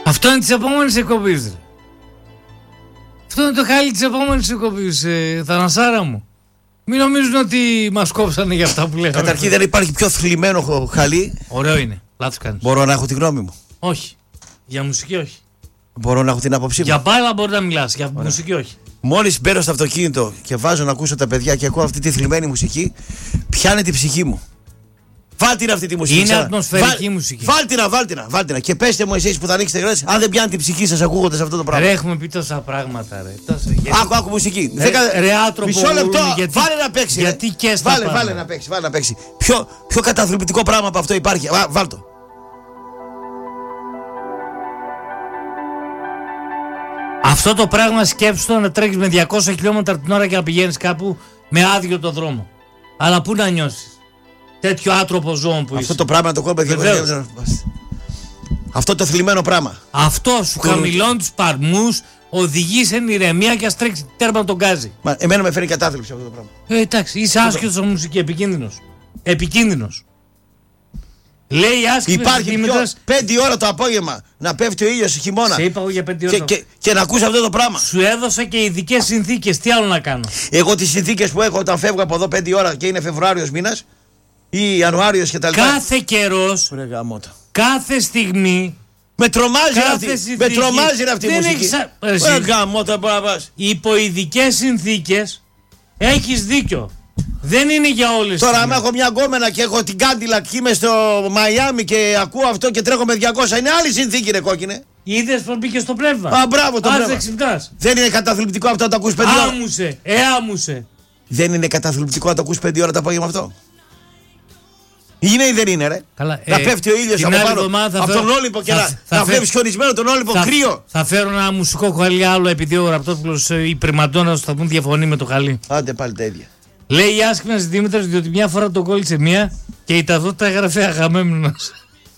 Αυτό είναι της επόμενης εκπομπής. Αυτό είναι το χάλι της επόμενης εκπομπής, Θανασάρα μου. Μην νομίζουν ότι μας κόψανε για αυτά που λέγαμε. Καταρχήν δεν υπάρχει πιο θλιμμένο χαλί. Ωραίο είναι. Λάθος κάνεις. Μπορώ να έχω τη γνώμη μου. Όχι. Για μουσική όχι. Μπορώ να έχω την άποψή μου. Για μπάλα μπορεί να μιλάς. Για μουσική όχι. Μόλις μπαίνω στο αυτοκίνητο και βάζω να ακούσω τα παιδιά και ακούω αυτή τη θλιμμένη μουσική, πιάνει τη ψυχή μου. Βάλτε την αυτή τη μουσική. Είναι ατμοσφαιρική μουσική. Βάλτε να. Και πέστε μου εσείς που θα ανοίξετε γράσεις, αν δεν πιάνει την ψυχή σας ακούγοντας αυτό το πράγμα. Ρε, έχουμε πει τόσα πράγματα, ρε. Άκου μουσική. Ρε, άτροπο. Μισό λεπτό. Βάλε να παίξει. Γιατί και στα βάλε να παίξει. Πιο καταθλιπτικό πράγμα από αυτό υπάρχει. Βάλτο. Αυτό το πράγμα σκέψου το να τρέχεις με 200 χιλιόμετρα την ώρα και να πηγαίνεις κάπου με άδειο το δρόμο. Αλλά πού να νιώσεις τέτοιο άτροπο ζώο που είσαι. Αυτό το πράγμα το κόμπε. Αυτό το θλιμμένο πράγμα. Αυτό σου χαμηλώνει τους παρμούς, οδηγεί σε ηρεμία και ας τρέξει τέρμα τον γκάζι. Εμένα με φέρει κατάθλιψη αυτό το πράγμα. Εντάξει, είσαι άσχετος από μουσική, επικίνδυνος. Λέει άσχημες υπάρχει Δήμητρας. 5 ώρα το απόγευμα να πέφτει ο ήλιος χειμώνα. Σε είπα εγώ για 5 ώρα. Και να ακούς αυτό το πράγμα. Σου έδωσα και ειδικές συνθήκες. Τι άλλο να κάνω. Εγώ τις συνθήκες που έχω όταν φεύγω από εδώ 5 ώρα και είναι Φεβρουάριος μήνας ή Ιανουάριος κτλ. Κάθε καιρός, κάθε στιγμή. Με τρομάζει αυτή η μουσική. Υπό ειδικές συνθήκες έχεις δίκιο. Δεν είναι για όλες. Τώρα, άμα έχω μια γκόμενα και έχω την Κάντιλακ και είμαι στο Μαϊάμι και ακούω αυτό και τρέχω με 200, είναι άλλη συνθήκη, ρε κόκκινε. Είδες πως μπήκε στο πνεύμα. Μπράβο, το πνεύμα. Δεν είναι καταθλιπτικό αυτό να το ακούς 5 ώρα. Άμουσε. Δεν είναι καταθλιπτικό να το ακούς 5 ώρα το απόγευμα αυτό. Είναι ή δεν είναι, ρε. Καλά, να πέφτει ο ήλιος από πάνω από τον Όλυμπο και να βλέπεις χιονισμένο τον Όλυμπο κρύο. Θα φέρω ένα μουσικό χαλί άλλο επειδή ο Ραπτόπουλος η πριμαντόνα του σταθμού διαφωνεί με το χαλί. Άντε πάλι τα ίδια. Λέει η άσχημες Δήμητρας διότι μια φορά τον κόλλησε μία και η ταυτότητα έγραφε Αγαμέμνονας.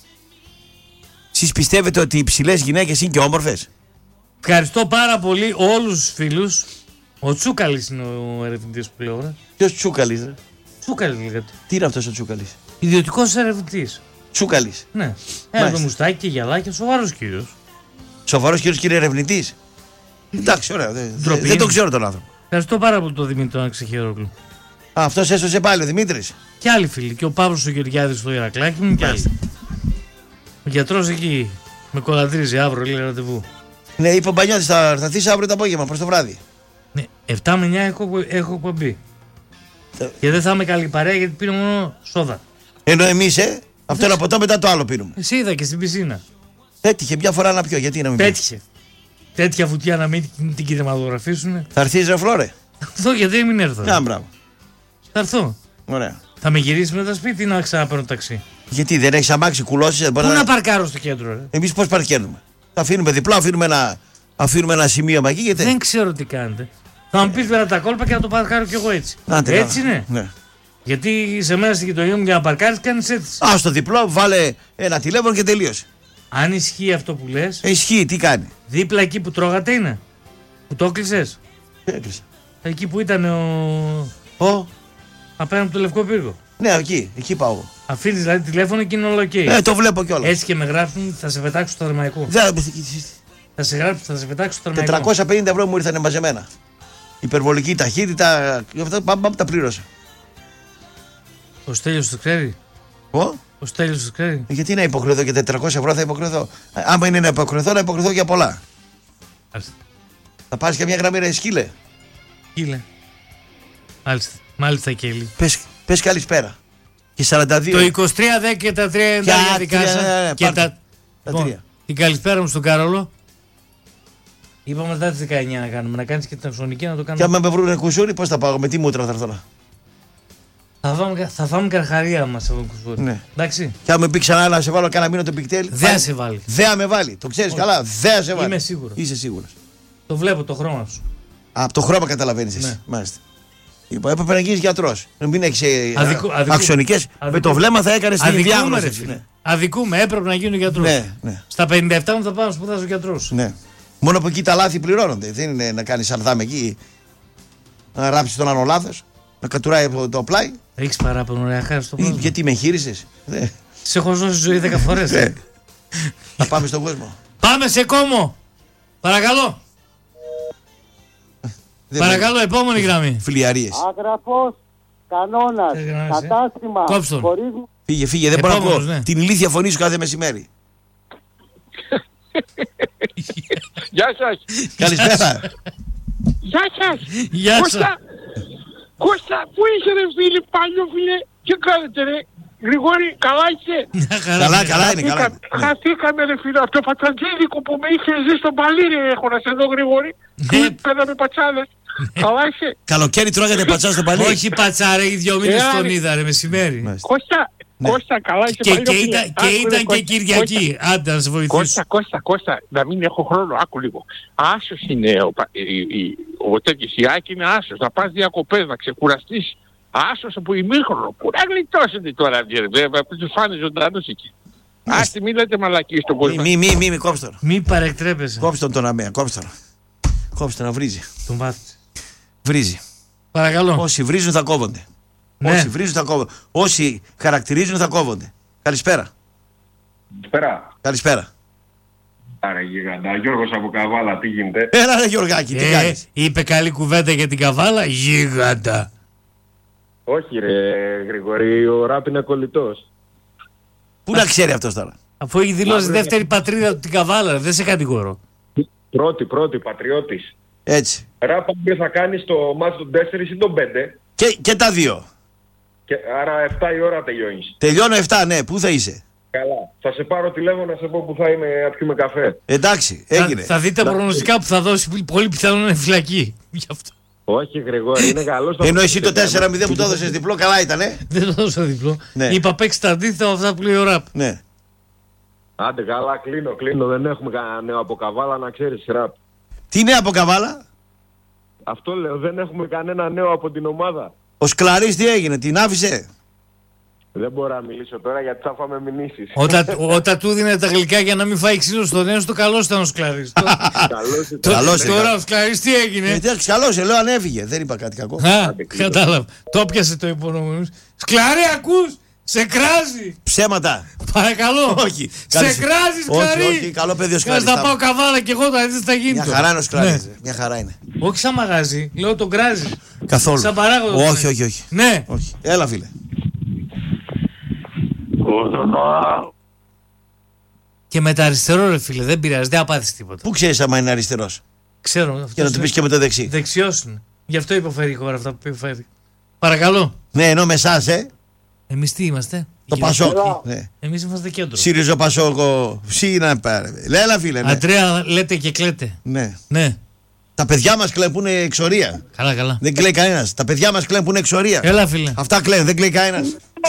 Εσείς πιστεύετε ότι οι ψηλές γυναίκες είναι και όμορφες? Ευχαριστώ πάρα πολύ όλους τους φίλους. Ο Τσούκαλης είναι ο ερευνητής που λέω. Ποιος Τσούκαλης, ρε? Τσούκαλης λέγεται. Τι είναι αυτός ο Τσούκαλης? Ιδιωτικός ερευνητής. Τσούκαλης. Ναι. Ένα το μουστάκι και γυαλάκι, σοβαρός κύριος. Σοβαρός κύριος και είναι ερευνητής. Εντάξει, ωραία. Δεν τον ξέρω τον άνθρωπο. Ευχαριστώ πάρα πολύ τον Δημήτρη Αναξεχέρογλου. Αυτός έσωσε πάλι ο Δημήτρης. Και άλλοι φίλοι. Και ο Παύλος ο Γεωργιάδης στο Ηρακλάκι μου και άλλοι. Ο γιατρός εκεί με κολατρίζει αύριο, λέει ραντεβού. Ναι, είπε ο Μπανιώτης, θα έρθεις αύριο το απόγευμα προς το βράδυ. Ναι, 7 με 9 έχω εκπομπή. Και δεν θα είμαι καλή παρέα γιατί πίνω μόνο σόδα. Ενώ εμείς, αυτό ένα ποτό μετά το άλλο πίνουμε. Εσύ είδα και στην πισίνα. Πέτυχε μια φορά να πιω, γιατί να μην πέτυχε. Τέτοια βουτιά να μην την κινηματογραφήσουν. Θα έρθεις, ρε Φλόρε? Θα έρθω, γιατί μην έρθω. Μπράβο. Θα έρθω. Ωραία. Θα με γυρίσει με το σπίτι ή να ξαναπαίρνω ταξί? Γιατί δεν έχεις αμάξι, κουλώσεις? Πού να παρκάρω στο κέντρο, ρε? Εμείς πώς παρκέρνουμε? Θα αφήνουμε διπλά, αφήνουμε ένα σημείο εκεί. Γιατί... Δεν ξέρω τι κάνετε. Θα μου πεις πέρα τα κόλπα και να το παρκάρω κι εγώ έτσι. Έτσι είναι. Ναι. Γιατί σε μένα στην γειτονιά μου για να παρκάρεις κάνεις έτσι. Στο διπλό, βάλε ένα τηλέφωνο και τελείωσε. Αν ισχύει αυτό που λες. Ισχύει, τι κάνει? Δίπλα εκεί που τρώγατε είναι? Που το έκλεισες? Έκλεισα. Εκεί που ήταν απέναντι από το Λευκό Πύργο. Ναι, εκεί πάω εγώ. Αφήνεις δηλαδή τηλέφωνο και είναι όλο ok. Το βλέπω κιόλας. Έτσι και με γράφουν, θα σε πετάξω στο θερμαϊκό. Θα σε πετάξω στο θερμαϊκό. 450 ευρώ μου ήρθανε μαζεμένα. Υπερβολική ταχύτητα, αυτά τα πλήρωσα. Ο Στέλιος το ξέρει. Ο Στέλιος το ξέρει. Γιατί να υποχρεωθώ και 400 ευρώ θα υποχρεωθώ? Άμα είναι να υποχρεωθώ για πολλά. Θα πάρεις και μια γραμμή, ρε σκύλε. Σκύλε. Μάλιστα Κέλλη. Πες καλησπέρα. Και 42. Το 23, 10 και τα 3 είναι τα δικά σας. Και τα 3. Την καλησπέρα μου στον Καρόλο. Είπαμε μετά τις 19 να κάνουμε. Να κάνεις και την αξονική να το κάνουμε. Και άμα με βρούνε κουσούρι, πώς θα πάω? Με τι μούτρα θα έρθω? Θα φάμε καρχαρία μας από τον κουσούρι. Ναι. Εντάξει. Και άμα με πει ξανά να σε βάλω κανένα μήνα το πικτέλ. Δεν σε βάλει. Δεν με βάλει. Το ξέρεις καλά. Δεν σε βάλει. Είμαι σίγουρος. Είσαι σίγουρος? Το βλέπω το χρώμα σου. Από το χρώμα καταλαβαίνεις εσύ. Ναι. Μάλιστα. Έπρεπε να γίνεις γιατρός. Να μην έχεις αξονικές. Με το βλέμμα θα έκανες την διάγνωση. Ναι. Αδικούμε, έπρεπε να γίνω γιατρός. Ναι. Στα 57 μου θα πάω να σπουδάσω γιατρός. Ναι. Μόνο από εκεί τα λάθη πληρώνονται. Δεν είναι να κάνεις αρδάμ εκεί, να ράψεις τον άλλο λάθος, να κατουράει από το πλάι. Έχεις παράπονο, ρε χάρη στον κόσμο? Γιατί με εγχείρησες? Σε έχω ζώσει ζωή 10 φορές. Να πάμε στον κόσμο. Πάμε σε Κόμο. Παρακαλώ. Παρακαλώ, επόμενη γραμμή. Φιλιαρίες. Άγραφος, κανόνας, κατάστημα. Κόψτον. Φύγε, δεν μπορώ να ακούω την ηλίθια φωνή σου κάθε μεσημέρι. Γεια σας. Καλησπέρα. Γεια σας. Γεια σας. Κώστα, πού είσαι ρε φίλε, παλιό φίλε, τι κάνετε ρε. Γρηγόρη, καλά είσαι. Καλά είναι. Χαθήκαμε ρε φίλε, από το πατσαντζίδικο που με είχε ζει στον Παλίρι έχω να σε δω Γρηγόρη. Πέραμε πατσάδες. Καλά είσαι. Καλοκαίρι τρώγατε πατσά στο Παλίρι. Όχι πατσά ρε, 2 μήνες τον είδα ρε μεσημέρι. Κώστα, καλά είσαι. Και ήταν και Κυριακή. Άντε να σε βοηθήσω. Κώστα, να μην έχω χρόνο, άκου λίγο. Άσος είναι ο τέτοιος, η Άκη είναι άσος. Να πας διακοπές, να ξεκουραστείς. Άσος από ημίχρονο. Πού να γλιτώσετε τώρα, βέβαια, που τους φάνε ζωντανούς εκεί. Άστι, μην λέτε μαλακίες στον κόσμο. Μη κόψτε τον. Μη παρεκτρέπεσαι. Κόψτε τον αμαία, κόψτε να βρίζει. Τον μάθησε. Βρίζει. Παρακαλώ. Όσοι βρίζουν θα κόβονται. Ναι. Όσοι βρίζουν θα κόβονται. Όσοι χαρακτηρίζουν θα κόβονται. Καλησπέρα. Καλησπέρα. Άρα γίγαντα. Γιώργος από Καβάλα, τι γίνεται. Έλα ρε Γιωργάκη, τι κάνεις. Είπε καλή κουβέντα για την Καβάλα. Γίγαντα. Όχι ρε Γρηγορή, ο Ράπ είναι κολλητός. Πού να ξέρει αυτός τώρα. Αφού έχει δηλώσει δεύτερη πατρίδα του την Καβάλα, δεν σε κατηγορώ. Πρώτη, πατριώτης. Έτσι. Ράπ, ποιο θα κάνει στο μάτς των 4 ή των 5. Και τα δύο. Και άρα 7 η ώρα τελειώνεις. Τελειώνω 7, ναι. Πού θα είσαι. Καλά. Θα σε πάρω τηλέφωνο να σε πω που θα είμαι να πιούμε καφέ. Εντάξει, έγινε. Θα δείτε προγνωστικά που θα δώσει, πολύ πιθανό να είναι φυλακή. Γι' αυτό. Όχι Γρηγόρη, είναι καλό. Ενώ εσύ το 4-0 που το έδωσες διπλό, καλά ήταν, Δεν το έδωσα διπλό. Ναι. Είπα παίξει τα αντίθετα με αυτά που λέει ο Ραπ. Ναι. Άντε καλά, κλείνω. Δεν έχουμε κανένα νέο από Καβάλα, να ξέρεις Ραπ. Τι νέα από Καβάλα. Αυτό λέω, δεν έχουμε κανένα νέο από την ομάδα. Ο Σκλαρής τι έγινε, την άφησε. Δεν μπορώ να μιλήσω τώρα γιατί θα φάμε μηνύσεις. Όταν του δίνε τα γλυκά για να μην φάει ξύλο στο νέο, το καλό ήταν ο Σκλαρής. Τώρα ο Σκλαρής τι έγινε. Εντάξει, καλός, λέω αν έφυγε. Δεν είπα κάτι κακό. Κατάλαβα. Το πιάσε το υπόνομο. Σκλαρή, ακούς! Σε κράζει! Ψέματα. Παρακαλώ. Όχι. Σε κράζει, Σκλαρή. Όχι, καλό παιδί ο Σκλαρής. Θα πάω Καβάλα και εγώ θα δεις τι θα γίνει. Μια χαρά είναι ο Σκλαρής. Μια χαρά είναι. Όχι σαν μαγάζι, λέω τον κράζει. Καθόλου. Σαν παράγοντα. Όχι. Ναι. Όχι. Έλα φίλε. Και με τα αριστερό ρε φίλε, δεν πειράζει, δεν απάθεις τίποτα. Πού ξέρεις άμα είναι αριστερός. Ξέρω. Και να του πεις και με το δεξί. Δεξιός είναι. Γι' αυτό υποφέρει η χώρα αυτά που υποφέρει. Παρακαλώ. Ναι, ενώ με εσάς, Εμείς τι είμαστε. Το Πασόκ. Ναι. Εμείς είμαστε κέντρο. ΣΥΡΙΖΑ Πασόκο. Ψήνα πάρε. Έλα φίλε. Ναι. Αντρέα, λέτε και κλαίτε. Ναι. Τα παιδιά μας κλαίνουν που είναι εξορία. Καλά. Δεν κλαίει κανένας. Τα παιδιά μας κλαίνουν που είναι εξορία. Έλα φίλε. Αυτά κλαίνουν, δεν κλαίει κανένας.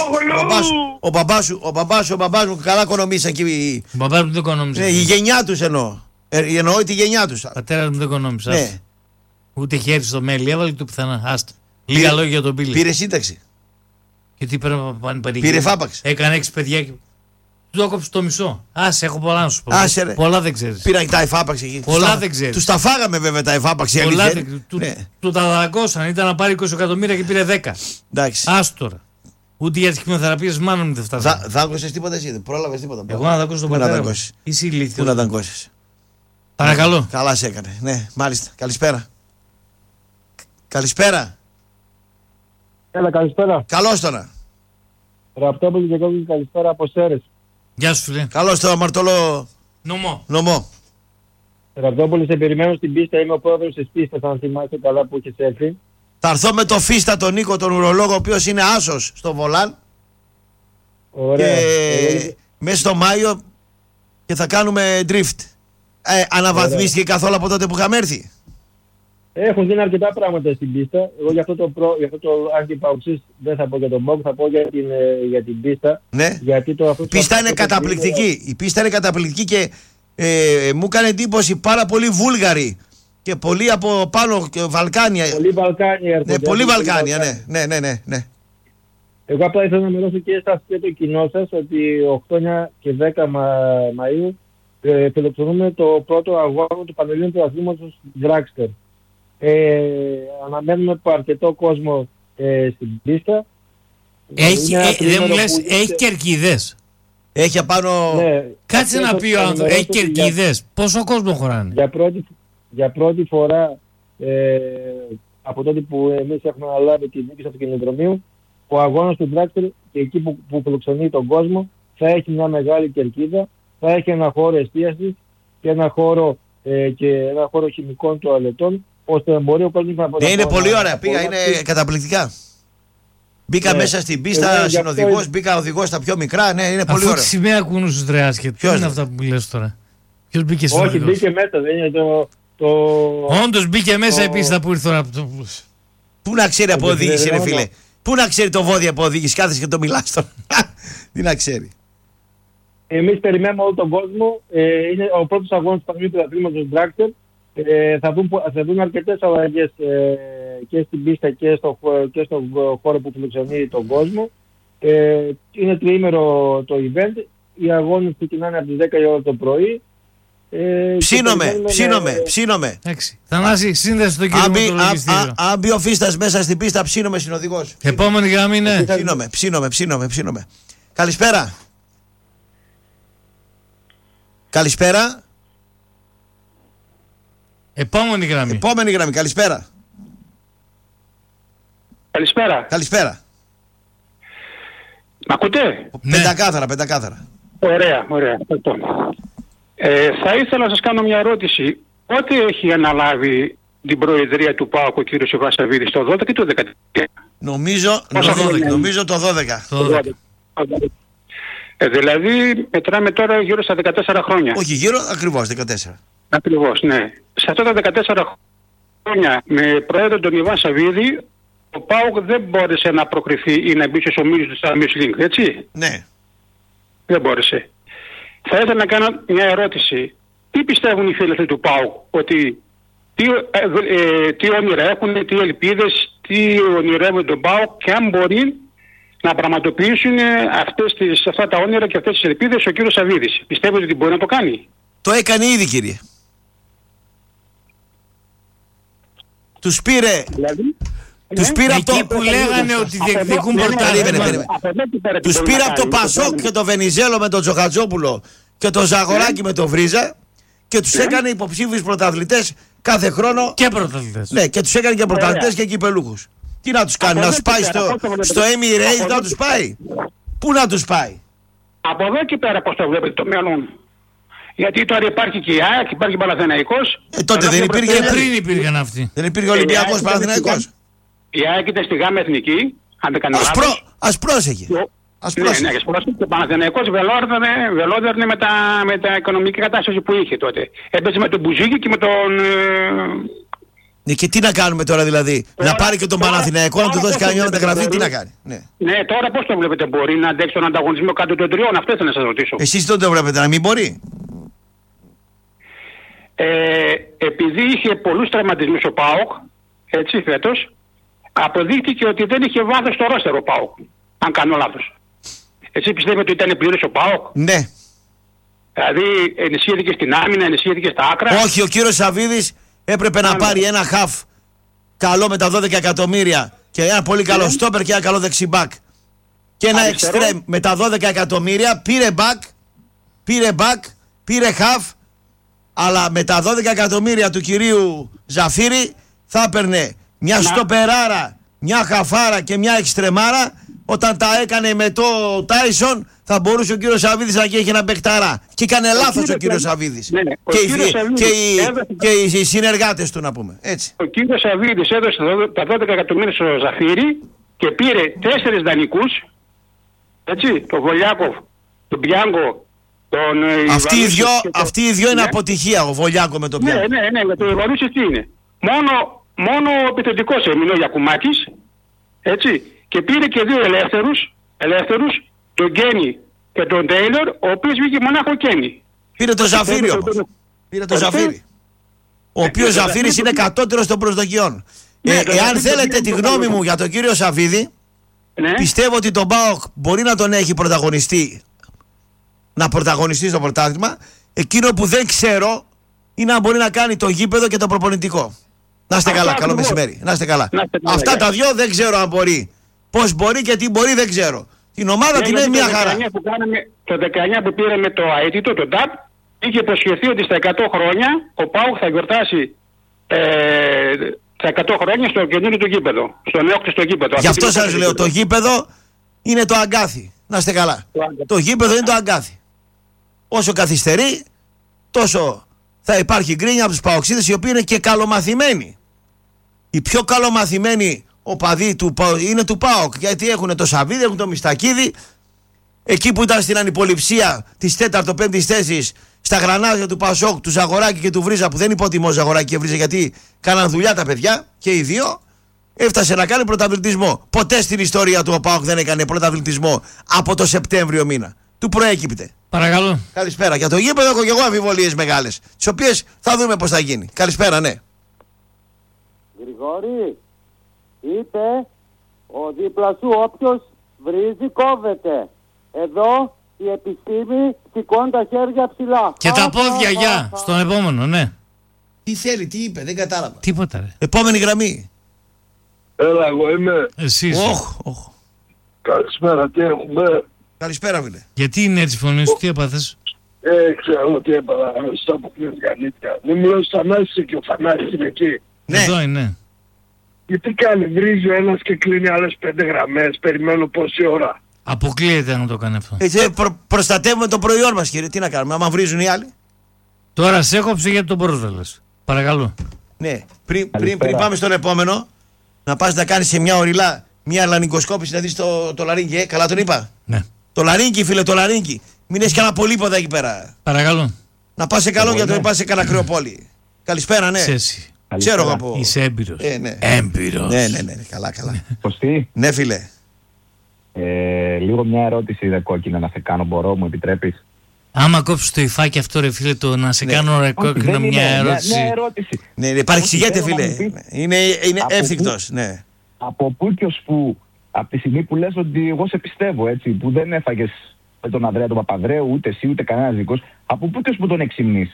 Ο μπαμπάς μου καλά οικονομήσαν εκεί. Ο μπαμπάς μου δεν οικονόμησε. Η γενιά τους εννοώ. Εννοώ τη γενιά τους. Πατέρας μου δεν οικονόμησε. Ναι. Ούτε χέρι στο μέλι, έβαλε το πιθανά. Άστα. Λίγα λόγια για τον Πίλη. Πήρε σύνταξη. Και τι πρέπει να πάνε πανηγύρι. Πήρε φάπαξ. Έκανε 6 παιδιά και του έκοψε το μισό. Άσε, έχω πολλά να σου πω. Πολλά δεν ξέρεις. Πήραν τα εφάπαξ εκεί. Πολλά δεν ξέρεις. Τους τα φάγαμε βέβαια τα εφάπαξ. Του τα δαγκώσαν. Ήταν να πάρει 20 εκατομμύρια και πήρε 10. Εντάξει. Άστο τώρα. Ούτε για τις χημειοθεραπείες μάνα μου δεν φτάσανε. Δάγκωσες τίποτα εσύ, δεν πρόλαβες τίποτα. Εγώ να δαγκώσω τον πατέρα μου. Είσαι ηλίθιος. Πού να δαγκώσεις. Παρακαλώ. Καλά σε έκανε. Ναι, μάλιστα. Καλησπέρα. Έλα, καλησπέρα. Καλώς τώρα. Ραπτόπουλο και Κόκκινη, καλησπέρα από Σέρες. Γεια σου φίλε. Καλώς το αμαρτωλό νομό. Ραπτόπουλο, σε περιμένω στην πίστα. Είμαι ο πρόεδρος της πίστας, αν θυμάσαι καλά που έχεις έρθει. Θα έρθω με το Φίστα τον Νίκο, τον ουρολόγο, ο οποίος είναι άσος στο Βολάν. Ωραία. Και μέσα στο Μάιο και θα κάνουμε drift. Αναβαθμίστηκε καθόλου από τότε που είχαμε έρθει. Έχουν γίνει αρκετά πράγματα στην πίστα. Εγώ για αυτό το αντιπαουξής δεν θα πω για τον Μπόγκ, θα πω για την πίστα. Ναι. Γιατί η πίστα είναι καταπληκτική. Η πίστα είναι καταπληκτική και μου έκανε εντύπωση πάρα πολύ Βούλγαροι. Και πολλοί από πάνω και Βαλκάνια. Πολλοί Βαλκάνια έρχονται. Ναι, πολλοί Βαλκάνια, ναι. Εγώ απλά ήθελα να μιλήσω και εσάς και το κοινό σας ότι 8 και 10 Μαΐου φιλοξενούμε το πρώτο αγώνα του Πανελλήνιου Πρωταθλήματος Dragster. Αναμένουμε από αρκετό κόσμο στην πίστα. Δεν μου λες, έχει κερκίδες. Έχει απάνω. Ναι, Κάτσε να πει ο άνθρωπος. Έχει κερκίδες. Πόσο κόσμο χωράνε? Για πρώτη φορά από τότε που εμείς έχουμε αναλάβει τη δίκη του αυτοκινητοδρομίου, ο αγώνας του Dragster και εκεί που φιλοξενεί τον κόσμο θα έχει μια μεγάλη κερκίδα, θα έχει ένα χώρο εστίασης και ένα χώρο χημικών τουαλετών, ώστε να μπορεί ο κόσμος να Ναι, είναι πολύ ωραία. Πήγα, είναι καταπληκτικά. Μπήκα μέσα στην πίστα, συνοδηγός, μπήκα οδηγός στα πιο μικρά. Ναι, είναι πολύ ωραία. Αφού τη σημαία κουνούσε Τρεάσκετ. Ποιο είναι αυτά που λες τώρα? Ποιος μπήκε συνοδηγός? Όχι, μπήκε μέσα, δεν είναι το... Όντως μπήκε μέσα η πίστα που ήρθε τώρα. Πού να ξέρει από οδήγηση, ρε φίλε? Πού να ξέρει το βόδι από οδήγηση? Κάθεσαι και το μιλάς τώρα. Τι να ξέρει. Εμείς περιμένουμε όλο τον κόσμο. Είναι ο πρώτος αγώνας του Παναγίου του Αθλήματος Dragster. Θα δουν αρκετές αλλαγές και στην πίστα και στον χώρο που φιλοξενεί τον κόσμο. Είναι τριήμερο το event. Οι αγώνες ξεκινάνε από τις 10 η ώρα το πρωί. Ψήνομαι. Θανάση, σύνδεση στο κύριο με το λογιστήριο. Αν μπει ο Φίστας μέσα στην πίστα, ψήνομαι συνοδηγός. Επόμενη γραμμή, ναι. Ψήνομαι. Καλησπέρα. Επόμενη γραμμή, καλησπέρα. Καλησπέρα. Μ' ακούτε? Ναι. Πεντακάθαρα. Ωραία. Θα ήθελα να σας κάνω μια ερώτηση. Πότε έχει αναλάβει την προεδρία του ΠΑΟΚ ο κύριος Ιβασαβίδης, το 12 ή το 13? Νομίζω το 12. Δηλαδή μετράμε τώρα γύρω στα 14 χρόνια. Όχι γύρω, ακριβώς 14. Ακριβώς, ναι. Σε αυτά τα 14 χρόνια με πρόεδρο τον Ιβάν Σαββίδη, ο ΠΑΟΚ δεν μπόρεσε να προκριθεί ή να μπει στους ομίλους του Champions League, έτσι? Ναι. Δεν μπόρεσε. Θα ήθελα να κάνω μια ερώτηση. Τι πιστεύουν οι φίλοι του ΠΑΟΚ, ότι τι όνειρα έχουν, τι ελπίδες, τι ονειρεύουν τον ΠΑΟΚ και αν μπορεί να πραγματοποιήσουν αυτά τα όνειρα και αυτές τις ελπίδες ο κύριος Σαββίδης? Πιστεύετε ότι μπορεί να το κάνει? Το έκανε ήδη, κύριε. Τους πήρε. Δηλαδή, τους πήρε από εκεί που λέγανε ότι διεκδικούν πρωτάθλημα. Τους πήρε από το Πασόκ και το Βενιζέλο με τον Τζοχατζόπουλο και το Ζαγοράκι με τον Βρίζα και τους έκανε υποψήφιους πρωταθλητές κάθε χρόνο. Και πρωταθλητές. Ναι, και τους έκανε και πρωταθλητές και κυπελούχους. Τι να τους κάνει, να τους πάει στο Emirates, να τους πάει? Πού να τους πάει? Από εδώ και πέρα πώς το βλέπετε το μέλλον? Γιατί τώρα υπάρχει και η ΑΕΚ, υπάρχει Παναθηναϊκός. Τότε δεν υπήρχε. Πριν υπήρχαν αυτοί. Δεν υπήρχε Ολυμπιακός, Παναθηναϊκός. Η ΑΕΚ ήταν στη ΓΑΜΑ Εθνική, αν δεν κάνω λάθος. Ας πρόσεχε. Ναι, και ο Παναθηναϊκός βελόδερνε με τα οικονομική κατάσταση που είχε τότε. Έπαιζε με τον Μπουζίκη και με τον... Και τι να κάνουμε τώρα δηλαδή? Να πάρει και τον Παναθηναϊκό, να του δώσει κανένα μεταγραφή, τι να κάνει? Ναι, τώρα πώς το βλέπετε? Μπορεί να αντέξει τον ανταγωνισμό κάτω των τριών? Αυτό ήθελα να σας ρωτήσω. Εσείς τότε το βλέπετε να μην μπορεί? Επειδή είχε πολλούς τραυματισμούς ο ΠΑΟΚ, έτσι φέτος, αποδείχτηκε ότι δεν είχε βάθος στο ρόστερο ο ΠΑΟΚ, αν κάνω λάθος. Εσύ πιστεύετε ότι ήταν πλήρης ο ΠΑΟΚ? Ναι. Δηλαδή ενισχύθηκε στην άμυνα, ενισχύθηκε στα άκρα? Όχι, ο κύριος Σαββίδης έπρεπε να πάρει ένα χαφ καλό με τα 12 εκατομμύρια και ένα πολύ καλό στόπερ και ένα καλό δεξιμπάκ. Και ένα εξτρέμ με τα 12 εκατομμύρια, πήρε μπακ, πήρε χαφ, αλλά με τα 12 εκατομμύρια του κυρίου Ζαφύρη θα έπαιρνε μια στοπεράρα, μια χαφάρα και μια εξτρεμάρα. Όταν τα έκανε με το Τάισον θα μπορούσε ο κύριος Σαββίδης να έχει ένα παιχταρά. Και έκανε λάθος ο κύριος Σαββίδης. Ναι, και οι συνεργάτες του, να πούμε. Έτσι. Ο κύριος Σαββίδης έδωσε τα 12 εκατομμύρια στο Ζαφύρι και πήρε 4 δανεικούς. Έτσι, τον Βολιάκοφ, τον Πιάνκο, τον... Αυτοί οι δυο είναι αποτυχία, ο Βολιάκο με τον Πιάνκο. Ναι, με τον Ιβανούσης τι είναι? Μόνο ο επιθετικός έμεινε ο Γιακουμάκης. Έτσι. Και πήρε και 2 ελεύθερους, τον Γκένι και τον Τέιλορ, ο οποίος βγήκε μονάχο Γκένι. Πήρε το Ζαφύρι όμως. Πήρε το Ζαφύρι. Ο οποίος Ζαφύρης είναι κατώτερος των προσδοκιών. Εάν θέλετε τη γνώμη μου για τον κύριο Σαββίδη, πιστεύω ότι τον ΠΑΟΚ μπορεί να τον έχει πρωταγωνιστεί, να πρωταγωνιστεί στο πρωτάθλημα. Εκείνο που δεν ξέρω είναι αν μπορεί να κάνει το γήπεδο και το προπονητικό. Να είστε καλά, καλό μεσημέρι. Να είστε καλά. Αυτά τα δυο δεν ξέρω αν μπορεί. Πώς μπορεί και τι μπορεί δεν ξέρω. Την ομάδα την είναι μια χαρά. Το 19 που πήρε με το αίτητο, το ΤΑΠ, είχε υποσχεθεί ότι στα 100 χρόνια ο ΠΑΟΚ θα γιορτάσει τα 100 χρόνια στο καινούριο του γήπεδο. Στο νέοκτιστο γήπεδο. Γι' αυτό σας λέω, το γήπεδο είναι το αγκάθι. Να είστε καλά. Το γήπεδο είναι το αγκάθι. Όσο καθυστερεί, τόσο θα υπάρχει γκρίνια από τους παοξίδες, οι οποίοι είναι και καλομαθημένοι. Οι πιο καλομαθημένοι οπαδοί είναι του ΠΑΟΚ, γιατί έχουν το Σαββίδι, έχουν το Μιστακίδη. Εκεί που ήταν στην ανυποληψία της 4ου-5ης θέσης, στα γρανάζια του Πασόκ, του Ζαγοράκη και του Βρίζα, που δεν υποτιμώ Ζαγοράκη και Βρίζα, γιατί κάναν δουλειά τα παιδιά και οι δύο, έφτασε να κάνει πρωταθλητισμό. Ποτέ στην ιστορία του ο ΠΑΟΚ δεν έκανε πρωταθλητισμό από το Σεπτέμβριο μήνα. Του προέκυπτε. Παρακαλώ. Καλησπέρα. Για το γήπεδο έχω και εγώ αμφιβολίες μεγάλες, τις οποίες θα δούμε πώς θα γίνει. Καλησπέρα, ναι. Γρηγόρη, είπε ο δίπλα σου όποιος βρίζει κόβεται. Εδώ η επιστήμη σηκώνει τα χέρια ψηλά. Και τα πόδια, γεια. Στον επόμενο, ναι. Τι θέλει, τι είπε, δεν κατάλαβα. Τίποτα, ρε. Επόμενη γραμμή. Έλα, εγώ είμαι. Εσείς. Καλησπέρα, τι έχουμε. Καλησπέρα, φίλε. Γιατί είναι έτσι η φωνή σου, τι έπαθες? Ξέρω τι έπαθα. Στα αποκλειστικά νύχια. Μην μου λες Θανάσης και ο Θανάσης είναι εκεί. Ναι. Εδώ είναι. Γιατί κάνει, βρίζει ο ένας και κλείνει άλλες 5 γραμμές. Περιμένω πόση ώρα. Αποκλείεται να το κάνει αυτό. Προστατεύουμε το προϊόν μας, κύριε. Τι να κάνουμε, άμα βρίζουν οι άλλοι. Τώρα σε έκοψε γιατί τον πρόσβαλες. Παρακαλώ. Ναι, πριν πάμε στον επόμενο, να πας να κάνεις σε μια ορειλά μια λαρυγκοσκόπηση να δεις το λαρύγγι, καλά τον είπα. Ναι. Το λαρύγγι, φίλε, το λαρύγγι. Μην έχεις κανένα πολύποδα εκεί πέρα. Παρακαλώ. Να πας σε καλό για το να πας σε κανένα κρυοπόλι. Καλησπέρα, ναι. Εσύ. Ξέρω εγώ από. Είσαι έμπειρος. Ναι. Έμπειρος. Ναι, καλά. Κωστή. Ναι, φίλε. Λίγο μια ερώτηση δε κόκκινα να σε κάνω, μπορώ, μου επιτρέπεις? Άμα κόψεις το υφάκι αυτό, ρε φίλε, το να σε κάνω ρε κόκκινο μια ερώτηση. Μια ερώτηση. Ναι, παρεξηγέται, φίλε. Είναι εύθυκτος, ναι. Από πού και ως πού, από τη στιγμή που λες ότι εγώ σε πιστεύω, έτσι, που δεν έφαγες με τον Ανδρέα τον Παπανδρέου, ούτε εσύ ούτε κανένας δικός, από πού και ως πού τον εξυμνείς?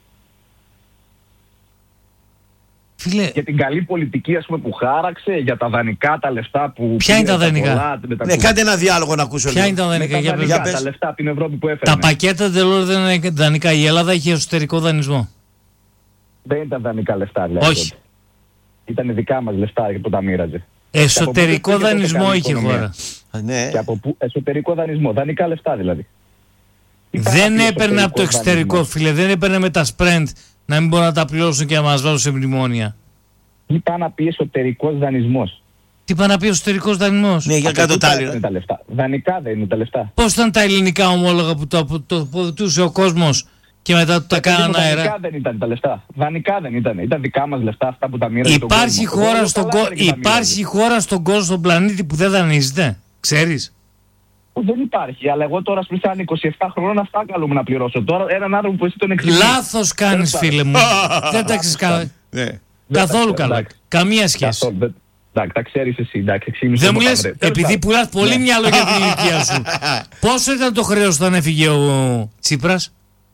Φίλε, για την καλή πολιτική, ας πούμε, που χάραξε, για τα δανεικά, τα λεφτά που. Ποια είναι τα δανεικά? Ναι, κάντε ένα διάλογο να ακούσω. Ποια είναι τα δανεικά? Για τα λεφτά από την Ευρώπη που έφερε. Τα πακέτα δεν είναι δανεικά. Η Ελλάδα είχε εσωτερικό δανεισμό. Δεν ήταν δανεικά λεφτά, δηλαδή. Όχι. Ήταν δικά μας λεφτά που τα μοίραζε. Εσωτερικό δανεισμό είχε η χώρα. Ναι. Και από πού? Εσωτερικό δανεισμό. Δανεικά λεφτά δηλαδή. Δεν έπαιρνε από το εξωτερικό, φίλε. Δεν έπαιρνε με τα Sprint να μην μπορούν να τα πληρώσουν και να μας βάλουν σε μνημόνια. Τι πάει να πει εσωτερικός δανεισμός? Τι πάει να πει εσωτερικός δανεισμός? Ναι, για κάτω τα άλλα. Δανεικά δεν είναι τα λεφτά. Πώς ήταν τα ελληνικά ομόλογα που το αποδοτούσε ο κόσμος και μετά τα κάναν αέρα? Δανεικά δεν ήταν τα λεφτά. Δανεικά δεν ήταν. Ήταν δικά μας λεφτά αυτά που τα μοίραζε. Υπάρχει χώρα στον κόσμο, στον πλανήτη που δεν δανείζεται? Ξέρεις? Δεν υπάρχει, αλλά εγώ τώρα σπίτι σαν 27 χρόνια αυτά καλούμε να πληρώσω. Τώρα έναν άνθρωπο που εσύ τον εξηγείς. Λάθος κάνεις, φίλε μου. Δεν τα ξέρεις καλά. Καθόλου καλά. Καμία σχέση. Εντάξει, τα ξέρεις εσύ. Δεν μου λες, επειδή πουλάς πολύ μυαλό για την ηλικία σου. Πόσο ήταν το χρέος όταν έφυγε ο Τσίπρας?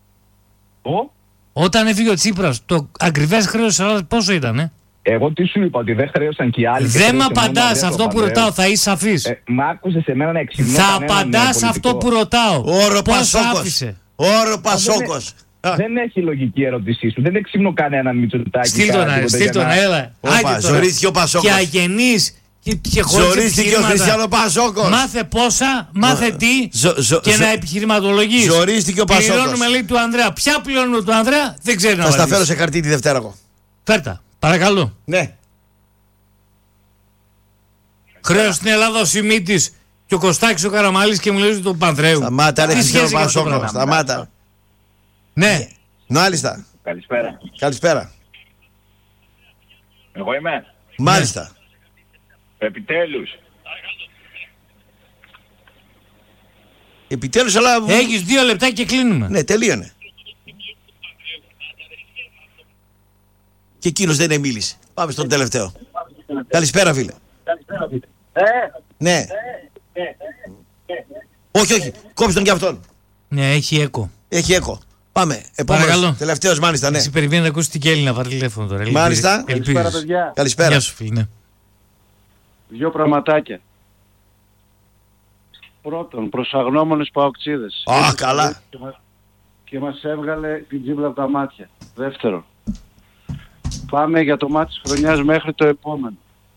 Όταν έφυγε ο Τσίπρας, το ακριβές χρέος της Ελλάδας πόσο ήταν? Εγώ τι σου είπα, ότι δεν χρέωσαν και οι άλλοι? Δεν με απαντάς αυτό που ρωτάω, θα είσαι σαφής. Μ' άκουσες εμένα να εξηγήσω. Θα απαντάς αυτό που ρωτάω. Πώς άφησε? Όρο Πασόκος. Δεν έχει λογική η ερώτησή σου. Δεν εξυμνώ κανέναν Μητσοτάκη. Στείλ τον, έλα. Ζορίστηκε ο Πασόκος. Και αγενής και χωρίς ζορίστηκε ο Χριστιανό Πασόκος. Μάθε πόσα, μάθε τι και να επιχειρηματολογείς. Ζορίστηκε ο Πασόκος. Πληρώνουμε, λέει, του Ανδρέα. Ποια πληρώνουμε του Ανδρέα? Δεν ξέρω να θα στα φέρω σε χαρτί τη Δευτέρα εγώ. Φέρτα, παρακαλώ. Ναι. Χρέος στην Ελλάδα ο Σιμίτης και ο Κωστάκης ο Καραμαλής και μου λέει τον Πανδρέου. Σταμάτα, ρε Χριστιανό Πασόκο. Σταμάτα. Ναι. Μάλιστα. Καλησπέρα. Καλησπέρα. Εγώ είμαι. Μάλιστα. Επιτέλους. Επιτέλους, αλλά. Έχεις 2 λεπτά και κλείνουμε. Ναι, τελείωνε. Και εκείνος δεν μίλησε. Πάμε στον τελευταίο. Καλησπέρα, φίλε. Ναι. Όχι. Κόψε τον και αυτόν. Ναι, έχει έκο. Έχει έκο. Πάμε. Επόμενος. Τελευταίος, μάλιστα, ναι. Εσύ περιμένει να ακούσει τι Κέλλη να πάρει τηλέφωνο τώρα. Μάλιστα. Καλησπέρα, παιδιά. Καλησπέρα. Γεια σου, φίλε. Ναι. 2 πραγματάκια. Πρώτον, προς αγνώμονες παοξίδες. Καλά. Και μας έβγαλε την τζίμπλα από τα μάτια. Δεύτερον, πάμε για το μάτι της χρονιάς μέχρι το επόμενο.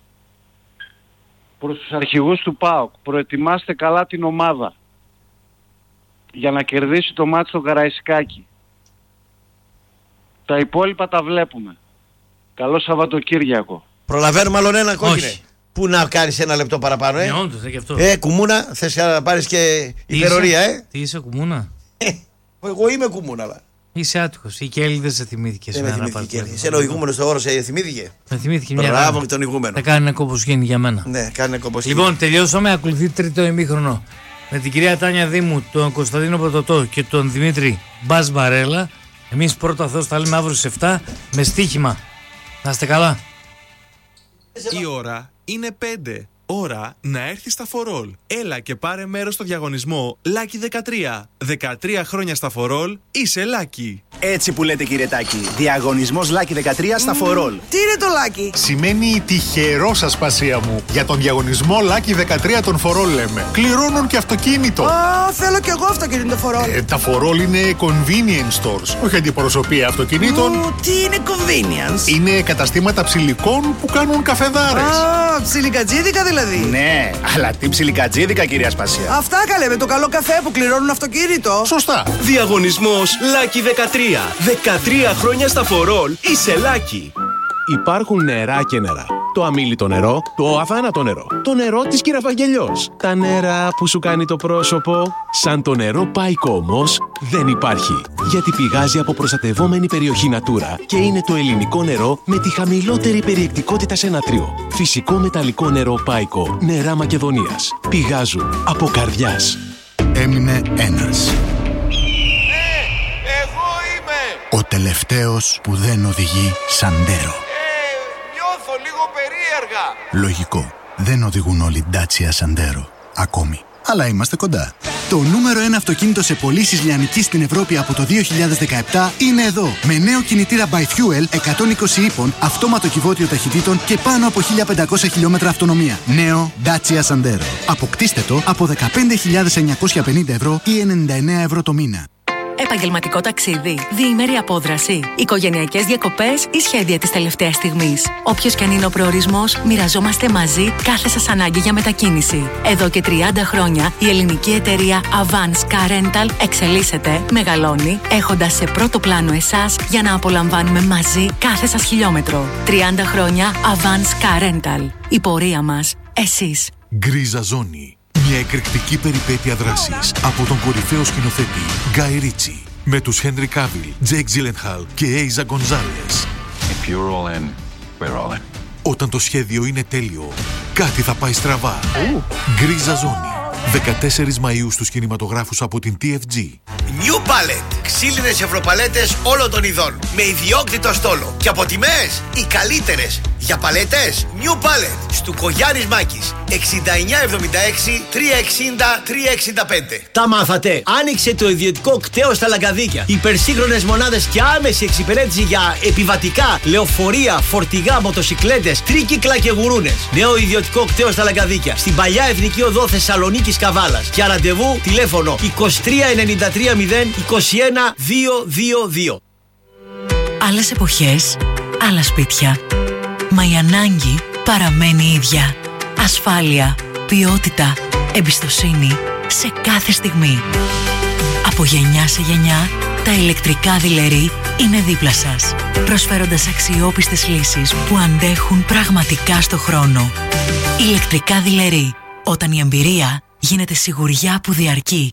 Προς τους αρχηγούς του ΠΑΟΚ, προετοιμάστε καλά την ομάδα για να κερδίσει το μάτι στο Καραϊσκάκι. Τα υπόλοιπα τα βλέπουμε. Καλό Σαββατοκύριακο. Προλαβαίνουμε άλλον ένα, κόκκινε. Πού να κάνεις ένα λεπτό παραπάνω, όντως, και αυτό. Κουμούνα, θες να πάρεις και υπερορία, Τι είσαι, Κουμούνα? Εγώ είμαι Κουμούνα, αλλά. Είσαι άτυχος. Η Κέλλη δεν σε θυμήθηκε. Δεν με θυμήθηκε η Κέλλη. Εσένα ο ηγούμενος στο όρο σε θυμήθηκε. Με θυμήθηκε μια. Μπράβο και τον ηγούμενο. Θα κάνει ένα κόπο γίνει για μένα. Ναι, κάνει ένα κόπο. Λοιπόν, τελειώσαμε. Ακολουθεί τρίτο ημίχρονο με την κυρία Τάνια Δήμου, τον Κωνσταντίνο Πρωτοτό και τον Δημήτρη Μπας Μπαρέλα. Εμείς πρώτα Θεός θα λέμε αύριο στις 7 με στοίχημα. Να είστε καλά. Η ώρα είναι 5. Ώρα να έρθει στα For All. Έλα και πάρε μέρος στο διαγωνισμό Lucky 13. 13 χρόνια στα For All, είσαι Lucky. Έτσι που λέτε, κύριε Τάκη. Διαγωνισμός Lucky 13 στα For All. Τι είναι το Lucky? Σημαίνει τυχερό, ασπασία μου. Για τον διαγωνισμό Lucky 13 των For All λέμε. Κληρώνουν και αυτοκίνητο. Θέλω κι εγώ αυτοκίνητο For All. Τα For All είναι convenience stores. Όχι αντιπροσωπεία αυτοκινήτων. Τι είναι convenience? Είναι καταστήματα ψηλικών που κάνουν καφεδάρες. Ψιλικατζίδικα δηλαδή. Ναι, αλλά τι ψιλικατζίδικα, κυρία Ασπασία. Αυτά καλέ, με το καλό καφέ που κληρώνουν αυτοκίνητο. Σωστά. Διαγωνισμός Lucky 13. 13 χρόνια στα For All, είσαι Lucky. Υπάρχουν νερά και νερά. Το αμίλητο νερό, το αθάνατο νερό. Το νερό της Κυραφαγγελιός. Τα νερά που σου κάνει το πρόσωπο. Σαν το νερό Πάικο όμως δεν υπάρχει. Γιατί πηγάζει από προστατευόμενη περιοχή Natura και είναι το ελληνικό νερό με τη χαμηλότερη περιεκτικότητα σε νατρίο. Φυσικό μεταλλικό νερό Πάικο. Νερά Μακεδονίας. Πηγάζουν από καρδιάς. Έμεινε ένας. Ο τελευταίος που δεν οδηγεί Σαντέρο. Νιώθω λίγο περίεργα. Λογικό. Δεν οδηγούν όλοι Dacia Sandero. Ακόμη. Αλλά είμαστε κοντά. Το νούμερο 1 αυτοκίνητο σε πωλήσεις λιανικής στην Ευρώπη από το 2017 είναι εδώ. Με νέο κινητήρα by Fuel 120 ύπων, αυτόματο κυβότιο ταχυτήτων και πάνω από 1500 χιλιόμετρα αυτονομία. Νέο Dacia Sandero. Αποκτήστε το από 15.950 ευρώ ή 99 ευρώ το μήνα. Επαγγελματικό ταξίδι, διήμερη απόδραση, οικογενειακές διακοπές ή σχέδια της τελευταίας στιγμής. Όποιος και αν είναι ο προορισμός, μοιραζόμαστε μαζί κάθε σας ανάγκη για μετακίνηση. Εδώ και 30 χρόνια η ελληνική εταιρεία Avance Car Rental εξελίσσεται, μεγαλώνει, έχοντας σε πρώτο πλάνο εσάς για να απολαμβάνουμε μαζί κάθε σας χιλιόμετρο. 30 χρόνια Avance Car Rental. Η πορεία μας, εσείς. Γκρίζα ζώνη. Μια εκρηκτική περιπέτεια δράσης από τον κορυφαίο σκηνοθέτη Γκάι Ρίτσι με τους Χένρι Κάβιλ, Τζέικ Τζίλενχαλ και Έιζα Γκονζάλες. If you're all in, we're all in. Όταν το σχέδιο είναι τέλειο, κάτι θα πάει στραβά. Γκρίζα ζώνη. 14 Μαΐου στους κινηματογράφους από την TFG. New Palette. Ξύλινες ευρωπαλέτες όλων των ειδών. Με ιδιόκτητο στόλο. Και από τιμές οι καλύτερες. Για παλέτες New Palette. Στου Κογιάννης Μάκης. 6976 360 365. Τα μάθατε. Άνοιξε το ιδιωτικό κτέο στα Λαγκαδίκια. Υπερσύγχρονες μονάδες και άμεση εξυπηρέτηση για επιβατικά, λεωφορεία, φορτηγά, μοτοσικλέτες, τρίκυκλα και γουρούνες. Νέο ιδιωτικό κτέο στα Λαγκαδίκια. Στην παλιά Εθνική Οδό Θεσσαλονίκης Καβάλας. Για ραντεβού τηλέφωνο 2393 0 21 222. Άλλες εποχές, άλλα σπίτια. Μα η ανάγκη παραμένει ίδια. Ασφάλεια, ποιότητα, εμπιστοσύνη σε κάθε στιγμή. Από γενιά σε γενιά, τα ηλεκτρικά δειλερί είναι δίπλα σας, προσφέροντας αξιόπιστες λύσεις που αντέχουν πραγματικά στο χρόνο. Ηλεκτρικά δειλερί, όταν η εμπειρία γίνεται σιγουριά που διαρκεί.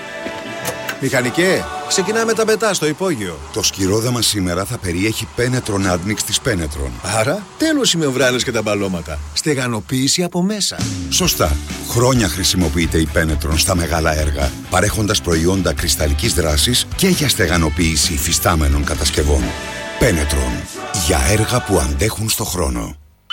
Μηχανικέ, ξεκινάμε τα πετά στο υπόγειο. Το σκυρόδεμα σήμερα θα περιέχει Penetron Admix της Penetron. Άρα, τέλος οι μεμβράνες και τα μπαλώματα. Στεγανοποίηση από μέσα. Σωστά. Χρόνια χρησιμοποιείται η Penetron στα μεγάλα έργα, παρέχοντας προϊόντα κρυσταλλικής δράσης και για στεγανοποίηση υφιστάμενων κατασκευών. Penetron. Για έργα που αντέχουν στο χρόνο.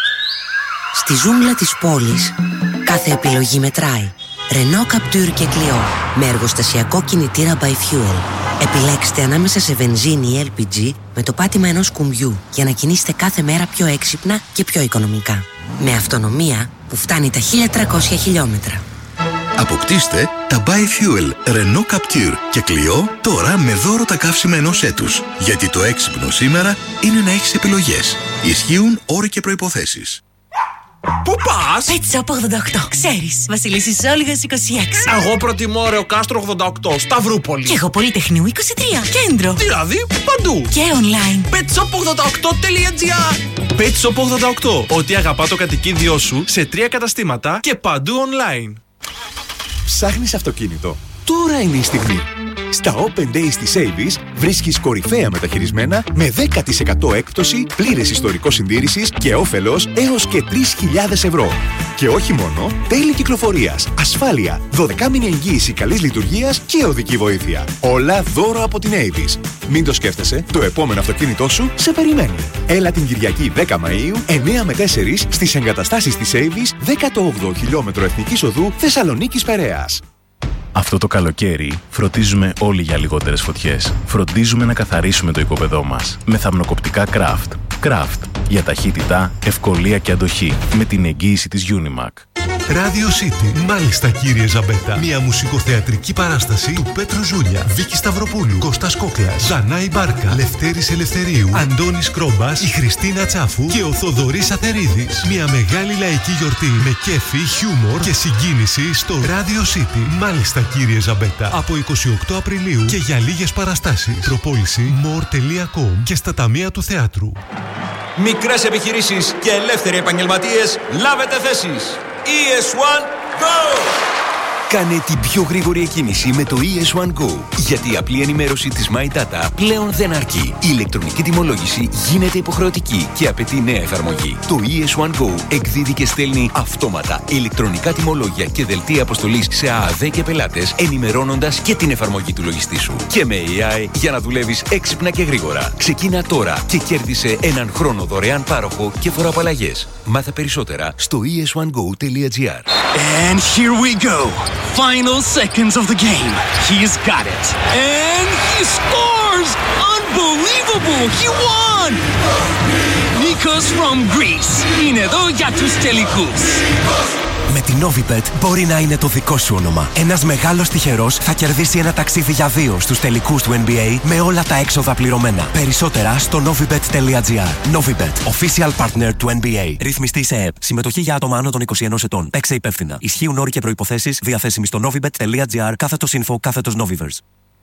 Στη ζούγκλα της πόλης, κάθε επιλογή μετράει. Renault Captur και Clio με εργοστασιακό κινητήρα by Fuel. Επιλέξτε ανάμεσα σε βενζίνη ή LPG με το πάτημα ενός κουμπιού για να κινήσετε κάθε μέρα πιο έξυπνα και πιο οικονομικά. Με αυτονομία που φτάνει τα 1300 χιλιόμετρα. Αποκτήστε τα ByFuel Renault Captur και Clio τώρα με δώρο τα καύσιμα ενός έτους. Γιατί το έξυπνο σήμερα είναι να έχεις επιλογές. Ισχύουν όροι και προϋποθέσεις. Πού πας? Pet Shop 88. Ξέρεις, Βασιλίσσης Όλγας 26. Εγώ προτιμώ Ρεο Κάστρο 88, Σταυρούπολη. Και εγώ Πολυτεχνείου 23, κέντρο. Δηλαδή, παντού. Και online. petshop88.gr. Pet Shop 88. Ό,τι αγαπά το κατοικίδιό σου σε 3 καταστήματα και παντού online. Ψάχνεις αυτοκίνητο? Τώρα είναι η στιγμή. Στα Open Days της Avis βρίσκεις κορυφαία μεταχειρισμένα με 10% έκπτωση, πλήρες ιστορικό συντήρησης και όφελος έως και 3.000 ευρώ. Και όχι μόνο, τέλη κυκλοφορίας, ασφάλεια, 12μηνη εγγύηση καλής λειτουργίας και οδική βοήθεια. Όλα δώρο από την Avis. Μην το σκέφτεσαι, το επόμενο αυτοκίνητό σου σε περιμένει. Έλα την Κυριακή 10 Μαΐου, 9 με 4 στις εγκαταστάσεις της Avis, 18 χιλιόμετρο Εθνικής Οδού Θεσσαλονίκης Περαίας. Αυτό το καλοκαίρι φροντίζουμε όλοι για λιγότερες φωτιές. Φροντίζουμε να καθαρίσουμε το οικόπεδό μας με θαμνοκοπτικά Craft. Craft για ταχύτητα, ευκολία και αντοχή με την εγγύηση της Unimac. Radio City. Μάλιστα, κύριε Ζαμπέτα. Μια μουσικοθεατρική παράσταση του Πέτρου Ζούλια, Βίκη Σταυροπούλου, Κώστας Κόκλας, Δανάη Μπάρκα, Λευτέρης Ελευθερίου, Αντώνης Κρόμπας, η Χριστίνα Τσάφου και ο Θοδωρής Αθερίδης. Μια μεγάλη λαϊκή γιορτή με κέφι, χιούμορ και συγκίνηση στο Radio City. Μάλιστα, κύριε Ζαμπέτα. Από 28 Απριλίου και για λίγες παραστάσεις. Προπόληση more.com και στα ταμεία του θεάτρου. Μικρές επιχειρήσεις και ελεύθεροι επαγγελματίες, λάβετε θέσεις. ES1 Go! Κάνε την πιο γρήγορη εκκίνηση με το ES1 Go. Γιατί η απλή ενημέρωση της My Data πλέον δεν αρκεί. Η ηλεκτρονική τιμολόγηση γίνεται υποχρεωτική και απαιτεί νέα εφαρμογή. Το ES1 Go εκδίδει και στέλνει αυτόματα ηλεκτρονικά τιμολόγια και δελτία αποστολής σε ΑΑΔ και πελάτες, ενημερώνοντας και την εφαρμογή του λογιστή σου. Και με AI για να δουλεύεις έξυπνα και γρήγορα. Ξεκίνα τώρα και κέρδισε έναν χρόνο δωρεάν πάροχο και φοροαπαλλαγές. Μάθε περισσότερα στο es1go.gr. And here we go. Final seconds of the game. He's got it. And he scores! Unbelievable! He won! Nikos from Greece. Είναι εδώ για τους τελικούς. Με την Novibet μπορεί να είναι το δικό σου όνομα. Ένας μεγάλος τυχερός θα κερδίσει ένα ταξίδι για 2 στους τελικούς του NBA με όλα τα έξοδα πληρωμένα. Περισσότερα στο novibet.gr. Novibet, official partner του NBA. Ρυθμιστή σε ΕΕΠ. Συμμετοχή για άτομα άνω των 21 ετών. Παίξε υπεύθυνα. Ισχύουν όροι και προϋποθέσεις διαθέσιμοι στο novibet.gr/info/Noviverse.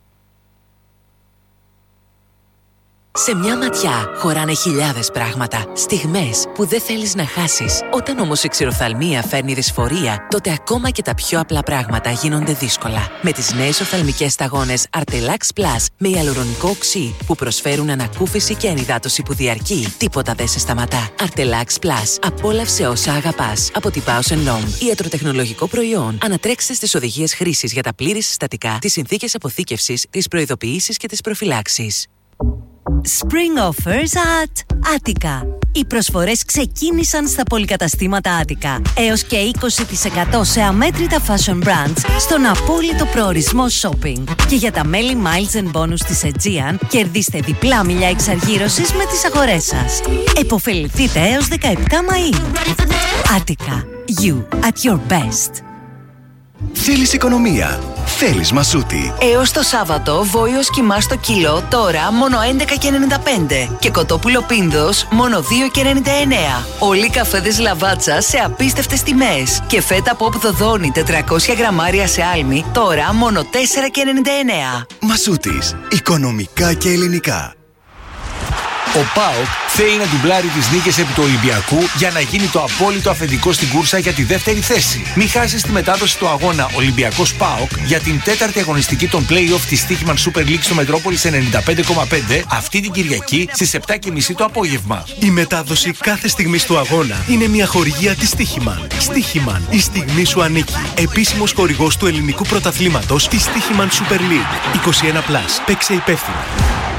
Σε μια ματιά χωράνε χιλιάδες πράγματα, στιγμές που δεν θέλεις να χάσεις. Όταν όμως η ξηροφθαλμία φέρνει δυσφορία, τότε ακόμα και τα πιο απλά πράγματα γίνονται δύσκολα. Με τις νέες οφθαλμικές σταγόνες Artelax Plus με ιαλουρονικό οξύ που προσφέρουν ανακούφιση και ενυδάτωση που διαρκεί, τίποτα δεν σε σταματά. Artelax Plus. Απόλαυσε όσα αγαπάς. Από την Bausch & Lomb. Ιατροτεχνολογικό προϊόν. Ανατρέξτε στις οδηγίες χρήσης για τα πλήρη συστατικά, τις συνθήκες αποθήκευσης, τις προειδοποιήσεις και τις προφυλάξεις. Spring offers at Attica. Οι προσφορές ξεκίνησαν στα πολυκαταστήματα Attica. Έως και 20% σε αμέτρητα fashion brands στον απόλυτο προορισμό shopping. Και για τα μέλη Miles and Bonus της Aegean, κερδίστε διπλά μιλιά εξαργύρωσης με τις αγορές σας. Εποφεληθείτε έως 17 Μαΐου. Attica. You at your best. Θέλεις οικονομία. Θέλεις Μασούτη. Έως το Σάββατο, βόηος κιμά στο κιλό, τώρα μόνο 11,95. Και κοτόπουλο πίνδος, μόνο 2,99. Όλοι οι καφέδες Λαβάτσα σε απίστευτες τιμές. Και φέτα Pop Δοδόνη 400 γραμμάρια σε άλμη, τώρα μόνο 4,99. Μασούτης. Οικονομικά και ελληνικά. Ο ΠΑΟΚ θέλει να ντουμπλάρει τις νίκες επί του Ολυμπιακού για να γίνει το απόλυτο αφεντικό στην κούρσα για τη δεύτερη θέση. Μην χάσεις τη μετάδοση του αγώνα Ολυμπιακός ΠΑΟΚ για την τέταρτη αγωνιστική των play-off της Stoichman Super League στο Μετρόπολης 95,5 αυτή την Κυριακή στις 7:30 το απόγευμα. Η μετάδοση κάθε στιγμής του αγώνα είναι μια χορηγία της Stoichman. Stoichman, η στιγμή σου ανήκει. Επίσημος χορηγός του ελληνικού πρωταθλήματος της Stoichman Super League. 21+. Παίξε υπεύθυνα.